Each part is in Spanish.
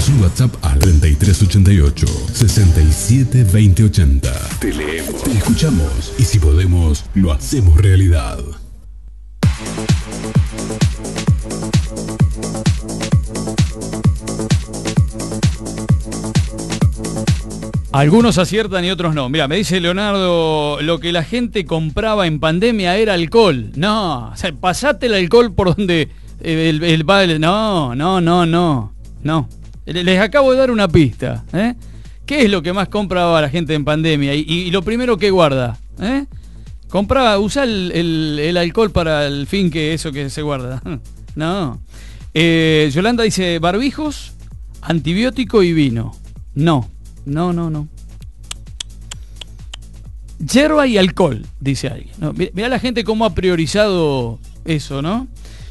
un WhatsApp al 3388 67 20 80. Te leemos, te escuchamos y si podemos, lo hacemos realidad. Algunos aciertan y otros no. Mira, me dice Leonardo, lo que la gente compraba en pandemia era alcohol. No, o sea, pasate el alcohol por donde el padre. No. Les acabo de dar una pista. ¿Qué es lo que más compraba la gente en pandemia? Y lo primero que guarda. Usa el alcohol para el fin que eso que se guarda. No. Yolanda dice barbijos, antibiótico y vino. No. Yerba y alcohol, dice alguien. No, mirá la gente cómo ha priorizado eso, ¿no?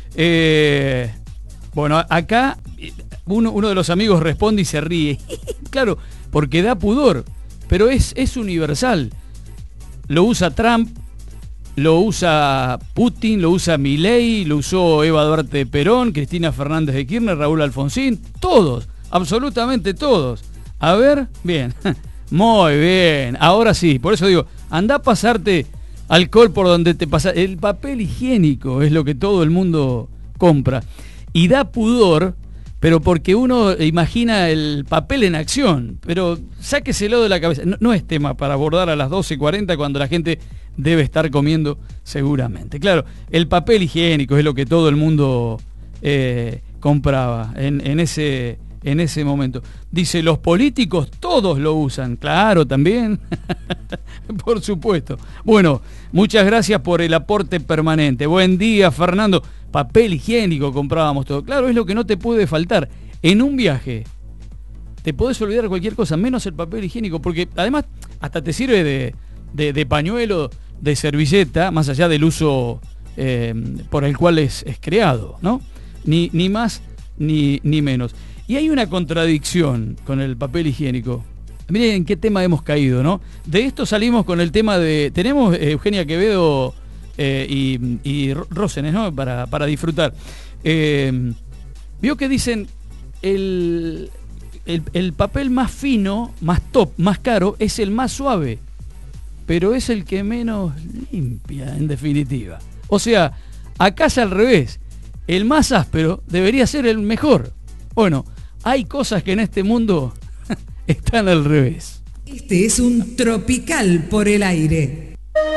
Bueno, acá uno de los amigos responde y se ríe. Claro, porque da pudor, pero es universal. Lo usa Trump, lo usa Putin, lo usa Milei, lo usó Eva Duarte Perón, Cristina Fernández de Kirchner, Raúl Alfonsín, todos, absolutamente todos. A ver, bien, muy bien, ahora sí, por eso digo, anda a pasarte alcohol por donde te pasa. El papel higiénico es lo que todo el mundo compra. Y da pudor, pero porque uno imagina el papel en acción, pero sáqueselo de la cabeza. No es tema para abordar a las 12:40 cuando la gente debe estar comiendo seguramente. Claro, el papel higiénico es lo que todo el mundo compraba en ese momento. Dice, los políticos todos lo usan. Claro, también. Por supuesto. Bueno, muchas gracias por el aporte permanente. Buen día, Fernando. Papel higiénico comprábamos todo. Claro, es lo que no te puede faltar. En un viaje te podés olvidar cualquier cosa, menos el papel higiénico, porque además hasta te sirve de pañuelo, de servilleta, más allá del uso por el cual es creado, ¿no? Ni más ni menos. Y hay una contradicción con el papel higiénico. Miren en qué tema hemos caído, ¿no? De esto salimos con el tema de... Tenemos Eugenia Quevedo y Rósenes, ¿no? Para disfrutar. Vio que dicen el papel más fino, más top, más caro, es el más suave, pero es el que menos limpia, en definitiva. O sea, acá es al revés. El más áspero debería ser el mejor. Bueno, hay cosas que en este mundo están al revés. Este es un Tropical por el aire.